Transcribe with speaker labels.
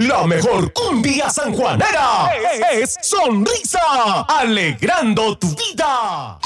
Speaker 1: La mejor cumbia sanjuanera es Sonrisa, alegrando tu vida.